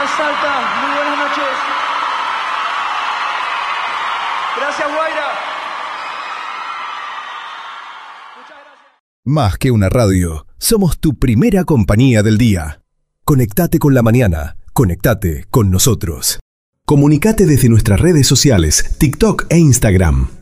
Salta, muy buenas noches. Gracias, Guaira. Muchas gracias. Más que una radio, somos tu primera compañía del día. Conectate con la mañana, conectate con nosotros. Comunicate desde nuestras redes sociales, TikTok e Instagram.